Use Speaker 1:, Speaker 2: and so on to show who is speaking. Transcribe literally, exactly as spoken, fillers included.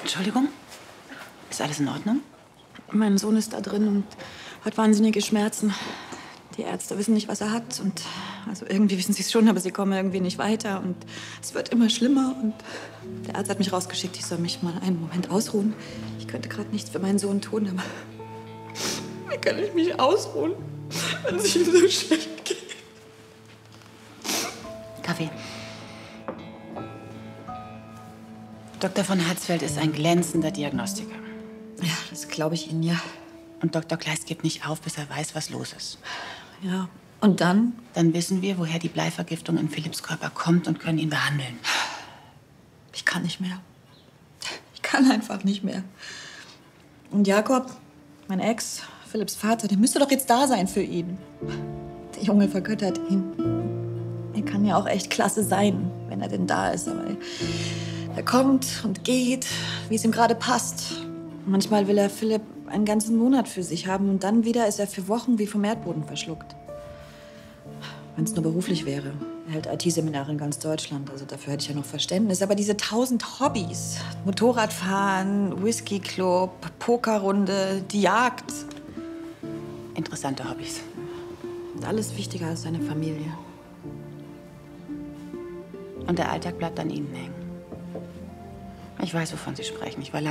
Speaker 1: Entschuldigung? Ist alles in Ordnung?
Speaker 2: Mein Sohn ist da drin und hat wahnsinnige Schmerzen. Die Ärzte wissen nicht, was er hat. Und also irgendwie wissen sie es schon, aber sie kommen irgendwie nicht weiter. Und es wird immer schlimmer. Und der Arzt hat mich rausgeschickt, ich soll mich mal einen Moment ausruhen. Ich könnte gerade nichts für meinen Sohn tun, aber wie kann ich mich ausruhen, wenn es ihm so schlecht geht?
Speaker 1: Kaffee. Doktor von Hatzfeld ist ein glänzender Diagnostiker.
Speaker 2: Ja, das glaube ich Ihnen, ja.
Speaker 1: Und Doktor Kleist gibt nicht auf, bis er weiß, was los ist.
Speaker 2: Ja, und dann?
Speaker 1: Dann wissen wir, woher die Bleivergiftung in Philipps Körper kommt und können ihn behandeln.
Speaker 2: Ich kann nicht mehr. Ich kann einfach nicht mehr. Und Jakob, mein Ex, Philipps Vater, der müsste doch jetzt da sein für ihn. Der Junge vergöttert ihn. Er kann ja auch echt klasse sein, wenn er denn da ist. Aber er kommt und geht, wie es ihm gerade passt. Manchmal will er Philipp einen ganzen Monat für sich haben und dann wieder ist er für Wochen wie vom Erdboden verschluckt. Wenn es nur beruflich wäre. Er hält I T-Seminare in ganz Deutschland, also dafür hätte ich ja noch Verständnis. Aber diese tausend Hobbys, Motorradfahren, Whisky-Club, Pokerrunde, die Jagd.
Speaker 1: Interessante Hobbys.
Speaker 2: Und alles wichtiger als seine Familie.
Speaker 1: Und der Alltag bleibt an Ihnen hängen. Ich weiß, wovon Sie sprechen. Ich war lange